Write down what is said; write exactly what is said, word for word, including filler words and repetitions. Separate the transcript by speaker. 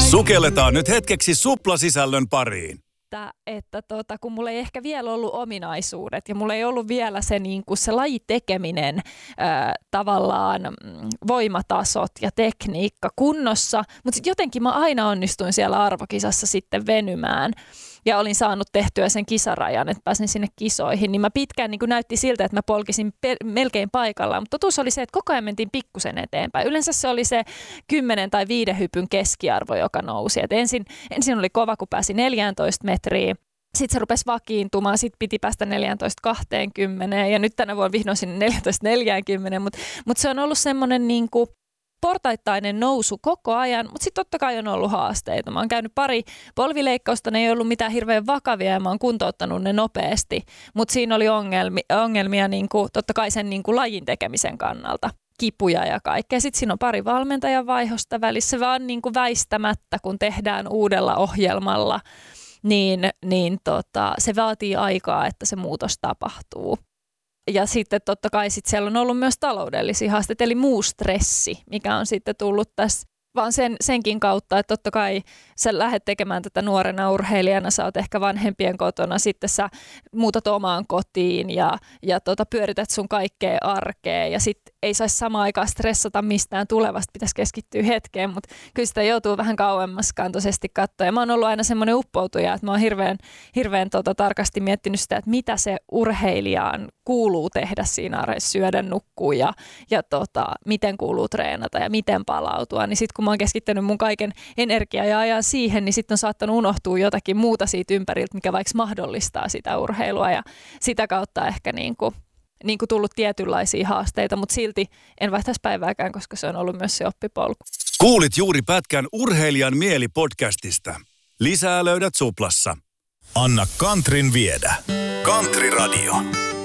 Speaker 1: Sukelletaan nyt hetkeksi suplasisällön pariin.
Speaker 2: Että, että tota, kun mulla ei ehkä vielä ollut ominaisuudet ja mulla ei ollut vielä se, niin kuin se lajitekeminen ää, tavallaan voimatasot ja tekniikka kunnossa, mutta sitten jotenkin mä aina onnistuin siellä arvokisassa sitten venymään ja olin saanut tehtyä sen kisarajan, että pääsin sinne kisoihin, niin mä pitkään niin kuin näytti siltä, että mä polkisin pe- melkein paikallaan, mutta totuus oli se, että koko ajan mentiin pikkusen eteenpäin. Yleensä se oli se kymmenen tai viiden hypyn keskiarvo, joka nousi. Et ensin, ensin oli kova, kun pääsi neljätoista metriä. Sitten se rupesi vakiintumaan, sitten piti päästä neljätoista kaksikymmentä ja nyt tänä vuonna vihdoin sinne neljätoista neljäkymmentä, mutta mut se on ollut semmoinen niin kuin portaittainen nousu koko ajan, mutta sitten totta kai on ollut haasteita. Mä oon käynyt pari polvileikkausta, ne ei ollut mitään hirveän vakavia ja mä oon kuntouttanut ne nopeasti, mutta siinä oli ongelmia, ongelmia niin kuin, totta kai sen niin kuin lajin tekemisen kannalta. Kipuja ja kaikkea. Sitten siinä on pari valmentajan vaihosta välissä, vaan niin kuin väistämättä, kun tehdään uudella ohjelmalla, niin, niin tota, se vaatii aikaa, että se muutos tapahtuu. Ja sitten totta kai sit siellä on ollut myös taloudellisia haasteita, eli muu stressi, mikä on sitten tullut tässä vaan sen, senkin kautta, että totta kai sä lähdet tekemään tätä nuorena urheilijana, sä oot ehkä vanhempien kotona, sitten sä muutat omaan kotiin ja, ja tota, pyörität sun kaikkea arkea ja sitten ei saisi samaan aikaan stressata mistään tulevasta, pitäisi keskittyä hetkeen, mutta kyllä sitä joutuu vähän kauemmaskantoisesti katsoa. Ja mä oon ollut aina semmoinen uppoutuja, että mä oon hirveän, hirveän tota, tarkasti miettinyt sitä, että mitä se urheilijaan kuuluu tehdä siinä arjessa, syödä, nukkua ja, ja tota, miten kuuluu treenata ja miten palautua. Niin sitten kun mä oon keskittänyt mun kaiken energiaa ja ajan siihen, niin sitten on saattanut unohtua jotakin muuta siitä ympäriltä, mikä vaikka mahdollistaa sitä urheilua ja sitä kautta ehkä niin kuin niin kuin tullut tietynlaisia haasteita, mutta silti en vaihtaisi päivääkään, koska se on ollut myös se oppipolku.
Speaker 1: Kuulit juuri pätkän Urheilijan mieli -podcastista. Lisää löydät Suplassa. Anna Kantrin viedä. Kantri Radio.